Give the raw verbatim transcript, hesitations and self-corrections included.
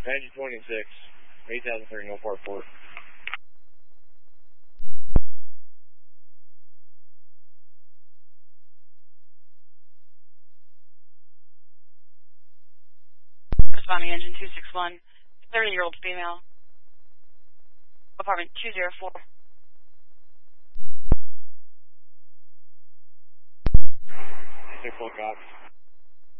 Engine twenty-six, eight thousand three, no part four. Responding engine two six one, thirty-year-old female. Apartment two zero four. Six one Cox.